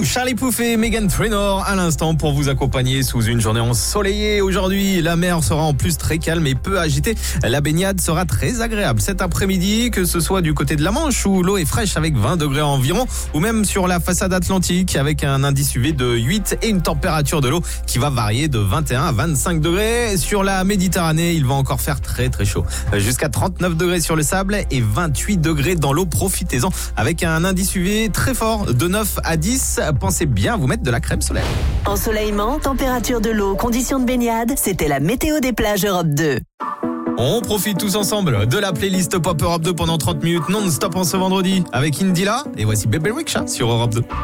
Charlie Puth et Meghan Trainor à l'instant pour vous accompagner sous une journée ensoleillée. Aujourd'hui, la mer sera en plus très calme et peu agitée. La baignade sera très agréable cet après-midi, que ce soit du côté de la Manche où l'eau est fraîche avec 20 degrés environ, ou même sur la façade atlantique avec un indice UV de 8 et une température de l'eau qui va varier de 21 à 25 degrés. Sur la Méditerranée, il va encore faire très très chaud. Jusqu'à 39 degrés sur le sable et 28 degrés dans l'eau. Profitez-en avec un indice UV très fort de 9 à 10. Pensez bien à vous mettre de la crème solaire. Ensoleillement, température de l'eau, conditions de baignade, c'était la météo des plages Europe 2. On profite tous ensemble de la playlist Pop Europe 2 pendant 30 minutes non-stop en ce vendredi avec Indila. Et voici Bébé Rickshaw sur Europe 2.